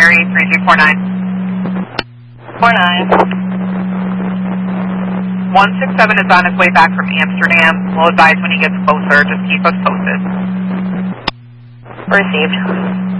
Mary 3349. 167 is on his way back from Amsterdam. We'll advise when he gets closer. Just keep us posted. Received.